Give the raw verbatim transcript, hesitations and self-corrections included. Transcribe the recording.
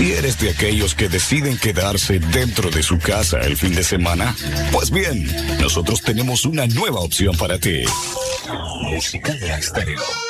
Si eres de aquellos que deciden quedarse dentro de su casa el fin de semana, pues bien, nosotros tenemos una nueva opción para ti. Música Estéreo.